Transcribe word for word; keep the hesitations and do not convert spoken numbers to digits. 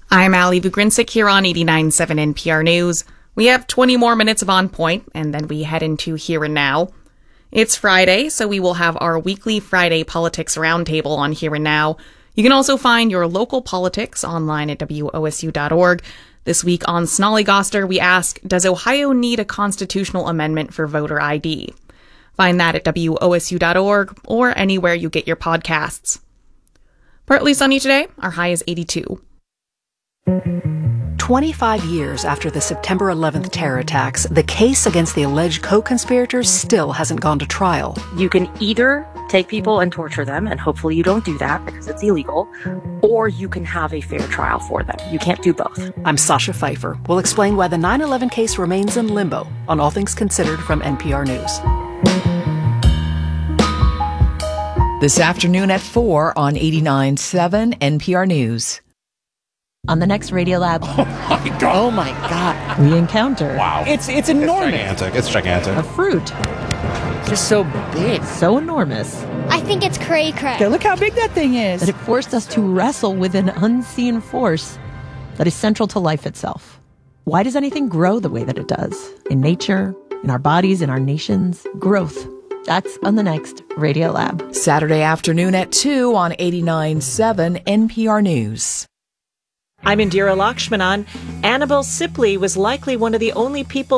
I'm Ali Vugrinsic here on eighty-nine point seven N P R News. We have twenty more minutes of On Point, and then we head into Here and Now. It's Friday, so we will have our weekly Friday Politics Roundtable on Here and Now. You can also find your local politics online at W O S U dot org. This week on Snollygoster, we ask, does Ohio need a constitutional amendment for voter I D? Find that at W O S U dot org or anywhere you get your podcasts. Partly sunny today. Our high is eighty-two. twenty-five years after the September eleventh terror attacks, the case against the alleged co-conspirators still hasn't gone to trial. You can either take people and torture them, and hopefully you don't do that because it's illegal, or you can have a fair trial for them. You can't do both. I'm Sasha Pfeiffer. We'll explain why the nine eleven case remains in limbo on All Things Considered from N P R News. This afternoon at four on eighty-nine point seven N P R News. On the next Radiolab, oh my god! Oh my god! We encounter wow! It's it's enormous. It's gigantic. It's gigantic. A fruit, just so big, so enormous. I think it's cray cray. Okay, look how big that thing is. That it forced us to wrestle with an unseen force that is central to life itself. Why does anything grow the way that it does? In nature, in our bodies, in our nations, growth. That's on the next Radiolab. Saturday afternoon at two on eighty-nine point seven N P R News. I'm Indira Lakshmanan. Annabelle Sipley was likely one of the only people